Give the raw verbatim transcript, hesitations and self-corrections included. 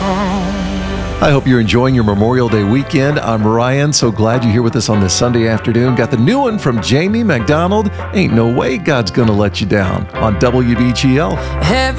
I hope you're enjoying your Memorial Day weekend. I'm Ryan. So glad you're here with us on this Sunday afternoon. Got the new one from Jamie McDonald. Ain't no way God's gonna let you down on W B G L. Every